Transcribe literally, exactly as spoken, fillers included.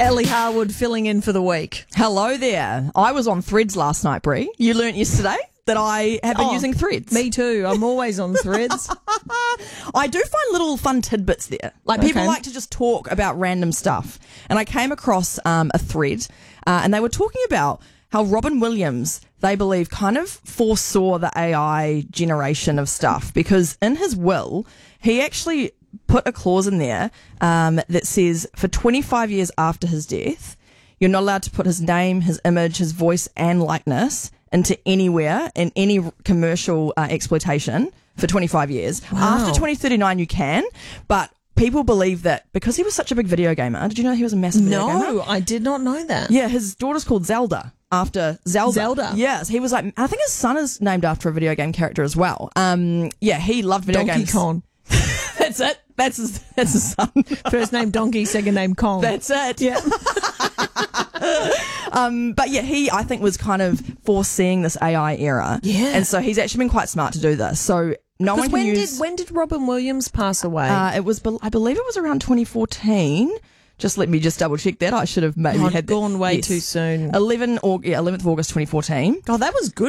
Ellie Harwood filling in for the week. Hello there. I was on Threads last night, Brie. You learnt yesterday that I have been Oh, using Threads. Me too. I'm always on Threads. I do find little fun tidbits there. Like, people Okay. like to just talk about random stuff. And I came across um, a thread, uh, and they were talking about how Robin Williams, they believe, kind of foresaw the A I generation of stuff, because in his will, he actually put a clause in there um, that says for twenty-five years after his death, you're not allowed to put his name, his image, his voice and likeness into anywhere in any commercial uh, exploitation for twenty-five years. Wow. After twenty thirty-nine you can, but people believe that because he was such a big video gamer. Did you know he was a massive video gamer? No, I did not know that. Yeah, his daughter's called Zelda after Zelda. Zelda. Yes, he was like, I think his son is named after a video game character as well. Um, yeah, he loved video Donkey games. Kong. That's it. That's his, that's his son. First name Donkey, second name Kong. That's it. yeah. Um, but yeah, he, I think, was kind of foreseeing this A I era. Yeah. And so he's actually been quite smart to do this. So no one can when use... did when did Robin Williams pass away? Uh, it was, I believe it was around twenty fourteen. Just let me just double check that. I should have maybe Oh, had that. gone way Yes. too soon. eleven or, yeah, eleventh of August twenty fourteen. God, that was good.